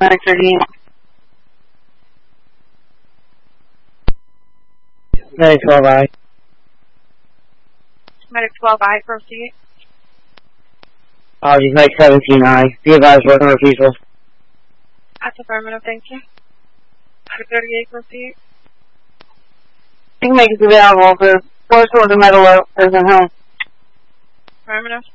Medic 13. Medic 12I. Medic 12I, proceed. Apologies, Medic 17I. Be advised, working refusal. That's affirmative, thank you. Medic 38, proceed. I think make it available for force order metal out. There's a home. Affirmative.